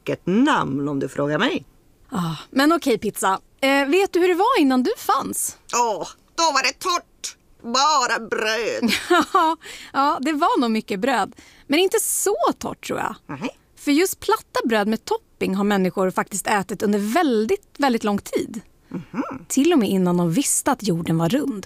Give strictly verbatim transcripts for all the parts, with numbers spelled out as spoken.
vackert namn om du frågar mig. Ah, men okej pizza, eh, vet du hur det var innan du fanns? Åh, då var det torrt. Bara bröd. Ja, det var nog mycket bröd. Men inte så torrt tror jag. Nej. För just platta bröd med topping har människor faktiskt ätit under väldigt, väldigt lång tid. Mm-hmm. Till och med innan de visste att jorden var rund.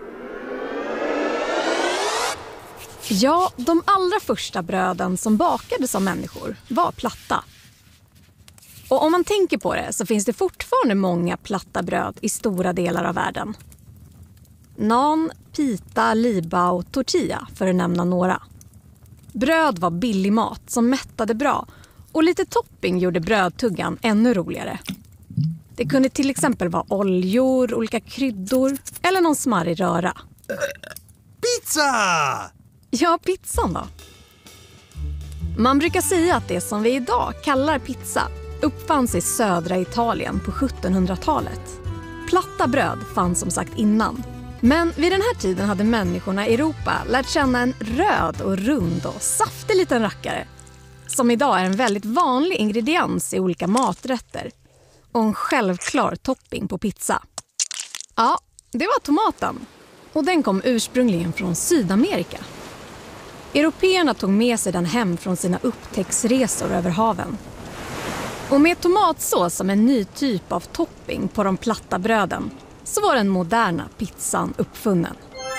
Ja, de allra första bröden som bakades av människor var platta. Och om man tänker på det så finns det fortfarande många platta bröd i stora delar av världen. Naan, pita, liba och tortilla för att nämna några. Bröd var billig mat som mättade bra och lite topping gjorde brödtuggan ännu roligare. Det kunde till exempel vara oljor, olika kryddor eller någon smarrig röra. Pizza! Ja, pizzan då. Man brukar säga att det som vi idag kallar pizza uppfanns i södra Italien på sjuttonhundratalet. Platta bröd fanns som sagt innan. Men vid den här tiden hade människorna i Europa lärt känna en röd och rund och saftig liten rackare som idag är en väldigt vanlig ingrediens i olika maträtter och en självklar topping på pizza. Ja, det var tomaten och den kom ursprungligen från Sydamerika. Européerna tog med sig den hem från sina upptäcktsresor över haven. Och med tomatsås som en ny typ av topping på de platta bröden så var den moderna pizzan uppfunnen.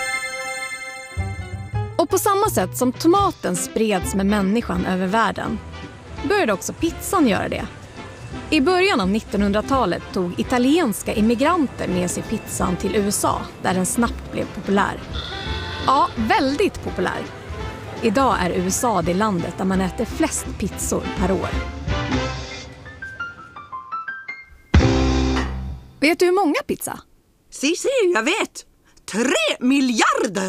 Och på samma sätt som tomaten spreds med människan över världen började också pizzan göra det. I början av nittonhundratalet tog italienska immigranter med sig pizzan till U S A där den snabbt blev populär. Ja, väldigt populär. Idag är U S A det landet där man äter flest pizzor per år. Vet du hur många pizza? Si, si, jag vet. Tre miljarder!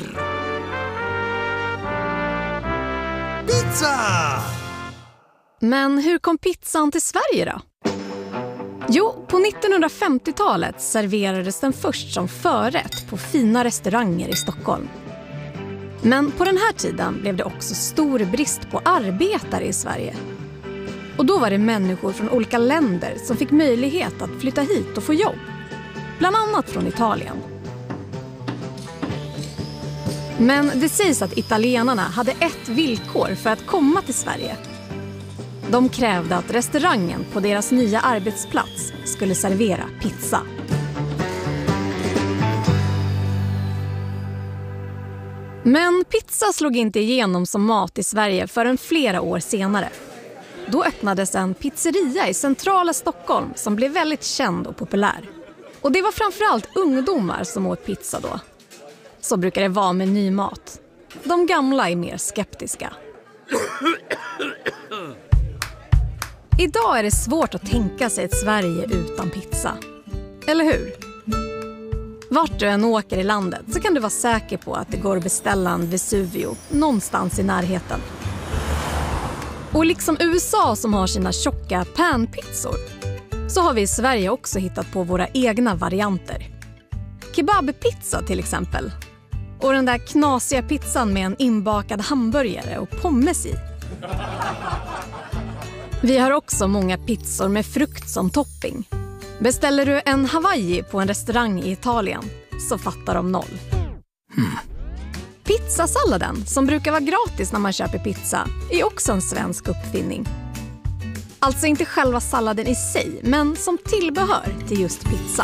Pizza! Men hur kom pizzan till Sverige då? Jo, på nittonhundrafemtiotalet serverades den först som förrätt på fina restauranger i Stockholm. Men på den här tiden blev det också stor brist på arbetare i Sverige. Och då var det människor från olika länder som fick möjlighet att flytta hit och få jobb. Bland annat från Italien. Men det sägs att italienarna hade ett villkor för att komma till Sverige. De krävde att restaurangen på deras nya arbetsplats skulle servera pizza. Men pizza slog inte igenom som mat i Sverige förrän flera år senare. Då öppnades en pizzeria i centrala Stockholm som blev väldigt känd och populär. Och det var framförallt ungdomar som åt pizza då. Så brukar det vara med ny mat. De gamla är mer skeptiska. Idag är det svårt att tänka sig ett Sverige utan pizza. Eller hur? Vart du än åker i landet så kan du vara säker på att det går att beställa en Vesuvio någonstans i närheten. Och liksom U S A som har sina tjocka panpizzor så har vi i Sverige också hittat på våra egna varianter. Kebabpizza till exempel. Och den där knasiga pizzan med en inbakad hamburgare och pommes i. Vi har också många pizzor med frukt som topping. Beställer du en Hawaii på en restaurang i Italien så fattar de noll. Hmm. Pizzasalladen, som brukar vara gratis när man köper pizza, är också en svensk uppfinning. Alltså inte själva salladen i sig, men som tillbehör till just pizza.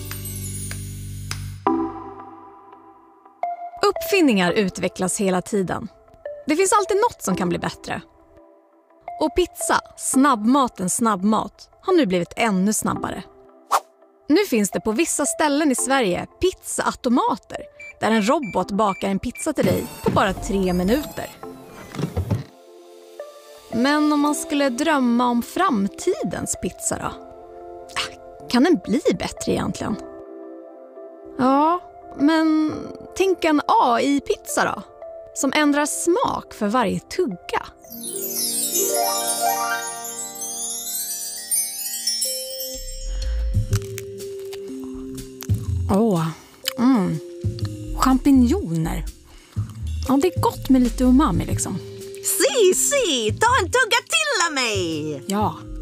Uppfinningar utvecklas hela tiden. Det finns alltid något som kan bli bättre. Och pizza, snabbmatens snabbmat, har nu blivit ännu snabbare. Nu finns det på vissa ställen i Sverige pizzaautomater där en robot bakar en pizza till dig på bara tre minuter. Men om man skulle drömma om framtidens pizza då? Kan den bli bättre egentligen? Ja, men tänk en A I-pizza då, som ändrar smak för varje tugga. Åh, oh, mm. champinjoner. Ja, det är gott med lite umami liksom. Si, si, ta en tugga till av mig! Ja.